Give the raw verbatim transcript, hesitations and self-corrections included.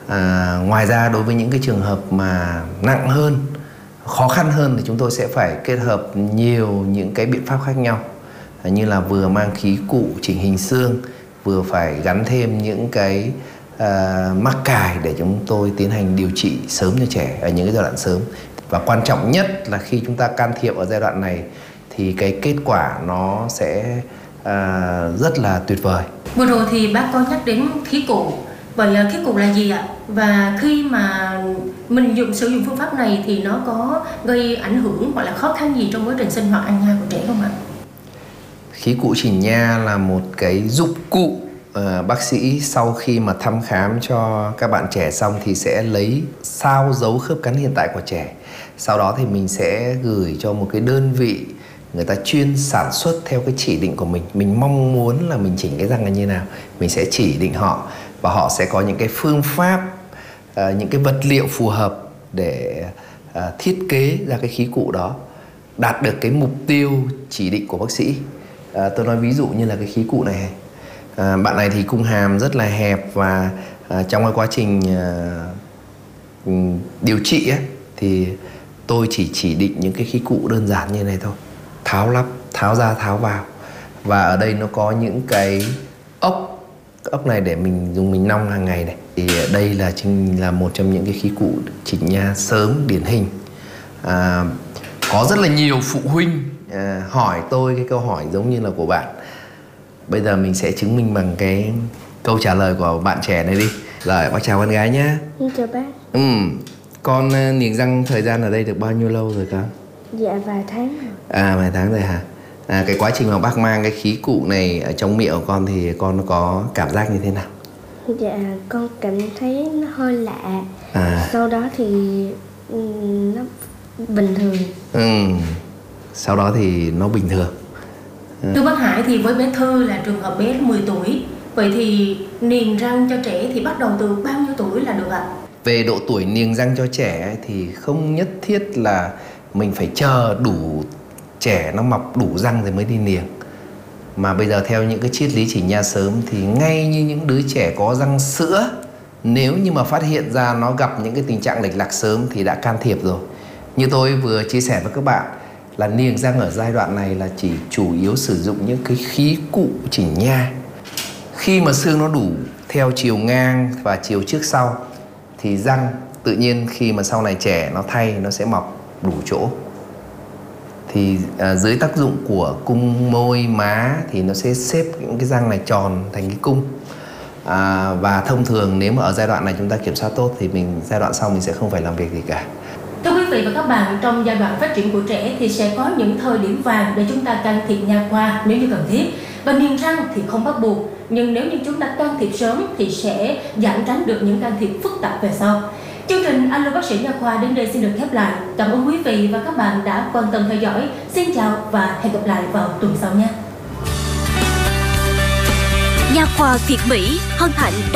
À, ngoài ra đối với những cái trường hợp mà nặng hơn, khó khăn hơn thì chúng tôi sẽ phải kết hợp nhiều những cái biện pháp khác nhau, à, như là vừa mang khí cụ chỉnh hình xương, vừa phải gắn thêm những cái à, mắc cài để chúng tôi tiến hành điều trị sớm cho trẻ ở những cái giai đoạn sớm. Và quan trọng nhất là khi chúng ta can thiệp ở giai đoạn này thì cái kết quả nó sẽ à, rất là tuyệt vời. Vừa rồi thì bác có nhắc đến khí cụ. Vậy khí cụ là gì ạ? Và khi mà mình dùng sử dụng phương pháp này thì nó có gây ảnh hưởng hoặc là khó khăn gì trong quá trình sinh hoạt ăn nhai của trẻ không ạ? Khí cụ chỉnh nha là một cái dụng cụ à, bác sĩ sau khi mà thăm khám cho các bạn trẻ xong thì sẽ lấy sao dấu khớp cắn hiện tại của trẻ. Sau đó thì mình sẽ gửi cho một cái đơn vị người ta chuyên sản xuất theo cái chỉ định của mình. Mình mong muốn là mình chỉnh cái răng là như nào, mình sẽ chỉ định họ và họ sẽ có những cái phương pháp, à, những cái vật liệu phù hợp để à, thiết kế ra cái khí cụ đó, đạt được cái mục tiêu chỉ định của bác sĩ. À, tôi nói ví dụ như là cái khí cụ này, à, bạn này thì cung hàm rất là hẹp và à, trong cái quá trình à, điều trị ấy, thì tôi chỉ chỉ định những cái khí cụ đơn giản như này thôi, tháo lắp, tháo ra, tháo vào. Và ở đây nó có những cái ốc ốc này để mình dùng mình nong hàng ngày này. Thì đây là chính là một trong những cái khí cụ chỉnh nha sớm điển hình. À, có rất là nhiều phụ huynh à, hỏi tôi cái câu hỏi giống như là của bạn. Bây giờ mình sẽ chứng minh bằng cái câu trả lời của bạn trẻ này đi. Rồi, bác chào con gái nhé. Chào bác. Ừ, con niềng răng thời gian ở đây được bao nhiêu lâu rồi con? Dạ vài tháng rồi. À, vài tháng rồi hả? À, cái quá trình mà bác mang cái khí cụ này ở trong miệng của con thì con có cảm giác như thế nào? Dạ, con cảm thấy nó hơi lạ. À. Sau đó thì um, nó bình thường. Ừ. Sau đó thì nó bình thường. À. Thưa bác Hải, thì với bé Thư là trường hợp bé mười tuổi. Vậy thì niềng răng cho trẻ thì bắt đầu từ bao nhiêu tuổi là được ạ? Về độ tuổi niềng răng cho trẻ thì không nhất thiết là mình phải chờ đủ trẻ nó mọc đủ răng rồi mới đi niềng. Mà bây giờ theo những cái triết lý chỉnh nha sớm thì ngay như những đứa trẻ có răng sữa, nếu như mà phát hiện ra nó gặp những cái tình trạng lệch lạc sớm thì đã can thiệp rồi. Như tôi vừa chia sẻ với các bạn là niềng răng ở giai đoạn này là chỉ chủ yếu sử dụng những cái khí cụ chỉnh nha. Khi mà xương nó đủ theo chiều ngang và chiều trước sau thì răng tự nhiên khi mà sau này trẻ nó thay nó sẽ mọc đủ chỗ. Thì à, dưới tác dụng của cung môi má thì nó sẽ xếp những cái răng này tròn thành cái cung. À, và thông thường nếu mà ở giai đoạn này chúng ta kiểm soát tốt thì mình giai đoạn sau mình sẽ không phải làm việc gì cả. Thưa quý vị và các bạn, trong giai đoạn phát triển của trẻ thì sẽ có những thời điểm vàng để chúng ta can thiệp nha khoa nếu như cần thiết. Và niềng răng thì không bắt buộc, nhưng nếu như chúng ta can thiệp sớm thì sẽ giảm tránh được những can thiệp phức tạp về sau. Chương trình Alo Bác sĩ Nha Khoa đến đây xin được khép lại. Cảm ơn quý vị và các bạn đã quan tâm theo dõi. Xin chào và hẹn gặp lại vào tuần sau nhé. Nha khoa Việt Mỹ hân hạnh